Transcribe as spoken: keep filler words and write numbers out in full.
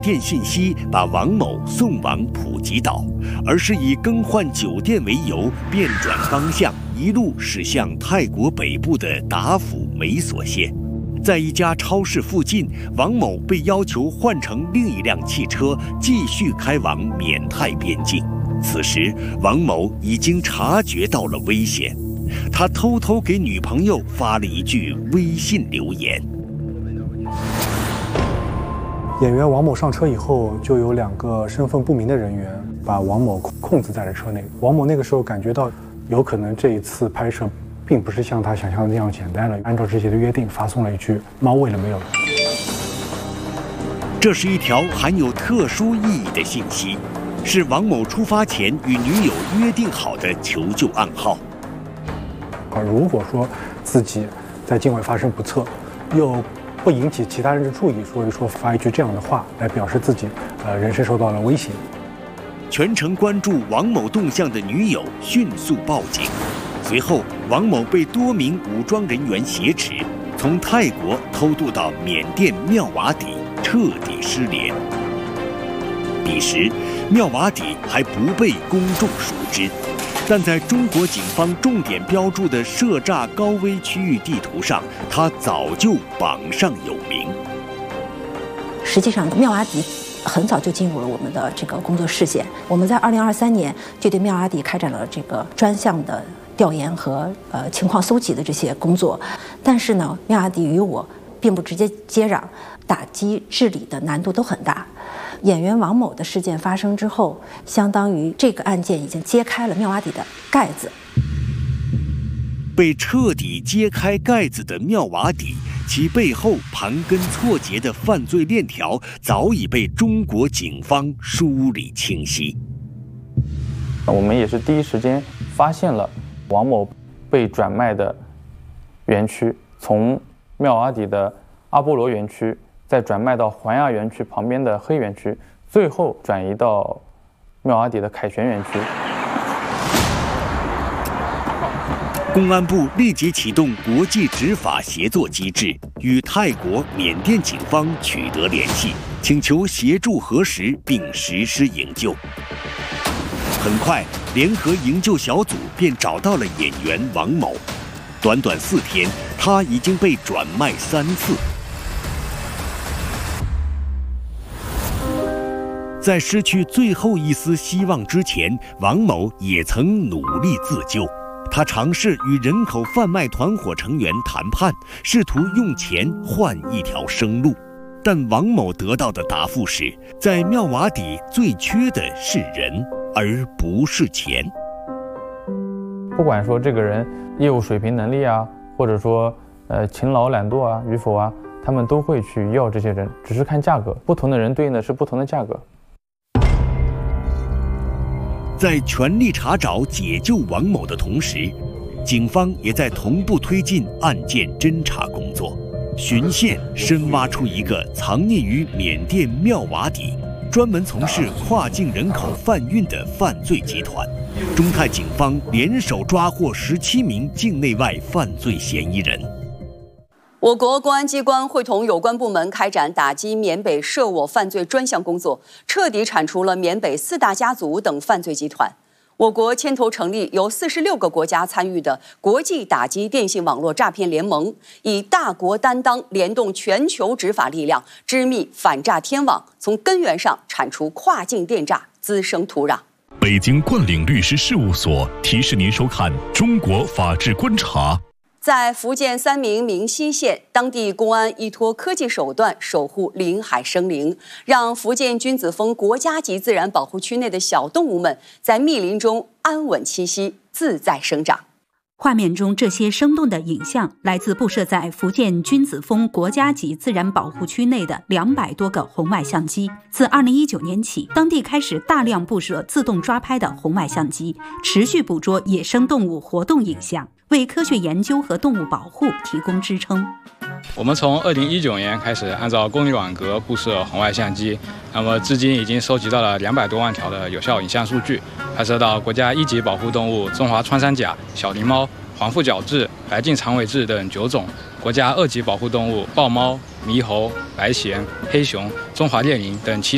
电信息把王某送往普吉岛，而是以更换酒店为由变转方向，一路驶向泰国北部的达府美索县。在一家超市附近，王某被要求换乘另一辆汽车，继续开往缅泰边境。此时，王某已经察觉到了危险，他偷偷给女朋友发了一句微信留言。 演员王某上车以后，就有两个身份不明的人员把王某控制在了车内。王某那个时候感觉到，有可能这一次拍摄并不是像他想象的那样简单了。按照之前的约定，发送了一句“猫喂了没有”。 这是一条含有特殊意义的信息，是王某出发前与女友约定好的求救暗号。 啊，如果说自己在境外发生不测，又不引起其他人的注意，所以说发一句这样的话来表示自己呃人身受到了威胁。 全程关注王某动向的女友迅速报警，随后王某被多名武装人员挟持，从泰国偷渡到缅甸妙瓦底，彻底失联。彼时，妙瓦底还不被公众熟知，但在中国警方重点标注的涉诈高危区域地图上，它早就榜上有名。 实际上，妙瓦底很早就进入了我们的这个工作视线。我们在二零二三年就对妙瓦底开展了这个专项的调研和呃情况搜集的这些工作。但是呢，妙瓦底与我并不直接接壤，打击治理的难度都很大。演员王某的事件发生之后，相当于这个案件已经揭开了妙瓦底的盖子。 被彻底揭开盖子的妙瓦底，其背后盘根错节的犯罪链条早已被中国警方梳理清晰。 我们也是第一时间发现了王某被转卖的园区，从妙瓦底的阿波罗园区，再转卖到环亚园区旁边的黑园区，最后转移到妙瓦底的凯旋园区。 公安部立即启动国际执法协作机制，与泰国、缅甸警方取得联系，请求协助核实并实施营救。很快，联合营救小组便找到了演员王某。短短四天，他已经被转卖三次。在失去最后一丝希望之前，王某也曾努力自救。他尝试与人口贩卖团伙成员谈判，试图用钱换一条生路。但王某得到的答复是，在妙瓦底最缺的是人，而不是钱。 不管说这个人业务水平能力啊，或者说呃勤劳懒惰啊与否啊，他们都会去要这些人，只是看价格，不同的人对应的是不同的价格。 在全力查找解救王某的同时，警方也在同步推进案件侦查工作，循线深挖出一个藏匿于缅甸妙瓦底、专门从事跨境人口贩运的犯罪集团。中泰警方联手抓获十七名境内外犯罪嫌疑人。 我国公安机关会同有关部门开展打击缅北涉我犯罪专项工作，彻底铲除了缅北四大家族等犯罪集团。我国牵头成立由四十六个国家参与的国际打击电信网络诈骗联盟，以大国担当联动全球执法力量，织密反诈天网，从根源上铲除跨境电诈滋生土壤。 北京冠岭律师事务所提示您收看《中国法治观察》。 在福建三明明溪县，当地公安依托科技手段守护林海生灵，让福建君子峰国家级自然保护区内的小动物们在密林中安稳栖息，自在生长。 画面中这些生动的影像来自布设在福建君子峰国家级自然保护区内的两百多个红外相机。自二零一九年起，当地开始大量布设自动抓拍的红外相机，持续捕捉野生动物活动影像，为科学研究和动物保护提供支撑。 我们从二零一九年开始按照公里网格布设红外相机，那么至今已经收集到了两百多万条的有效影像数据，拍摄到国家一级保护动物中华穿山甲、小狸猫、黄腹角雉、白颈长尾雉等九种，国家二级保护动物豹猫、猕猴、白鹇、黑熊、中华猎羚等七